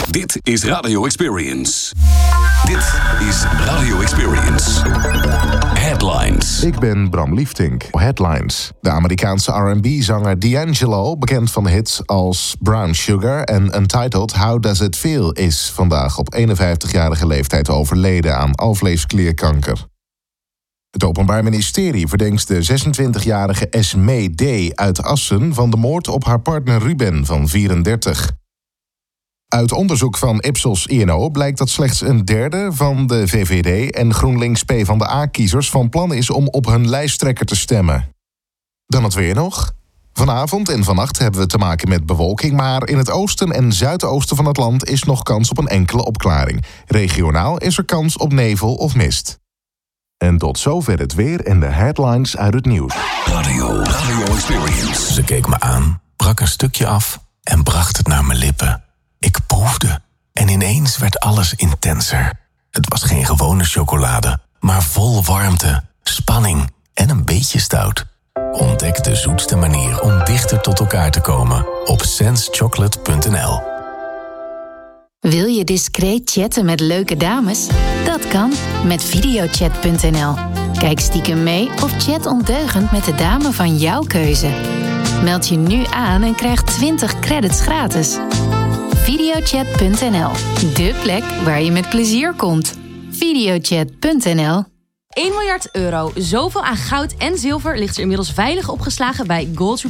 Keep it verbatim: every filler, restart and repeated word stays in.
Dit is Radio Experience. Dit is Radio Experience. Headlines. Ik ben Bram Liefdink. Headlines. De Amerikaanse R en B-zanger D'Angelo, bekend van hits als Brown Sugar en Untitled How Does It Feel, is vandaag op eenenvijftigjarige leeftijd overleden aan alvleesklierkanker. Het Openbaar Ministerie verdenkt de zesentwintigjarige Esmee D. uit Assen van de moord op haar partner Ruben van vierendertig. Uit onderzoek van Ipsos I N O blijkt dat slechts een derde van de V V D en GroenLinks PvdA-kiezers van plan is om op hun lijsttrekker te stemmen. Dan het weer nog. Vanavond en vannacht hebben we te maken met bewolking, maar in het oosten en zuidoosten van het land is nog kans op een enkele opklaring. Regionaal is er kans op nevel of mist. En tot zover het weer en de headlines uit het nieuws. Radio, Radio Experience. Ze keek me aan, brak een stukje af en bracht het naar mijn lippen. Ik proefde en ineens werd alles intenser. Het was geen gewone chocolade, maar vol warmte, spanning en een beetje stout. Ontdek de zoetste manier om dichter tot elkaar te komen op sense chocolate punt n l. Wil je discreet chatten met leuke dames? Dat kan met videochat punt n l. Kijk stiekem mee of chat ondeugend met de dame van jouw keuze. Meld je nu aan en krijg twintig credits gratis. videochat punt n l. De plek waar je met plezier komt. videochat punt n l. één miljard euro. Zoveel aan goud en zilver ligt er inmiddels veilig opgeslagen bij Gold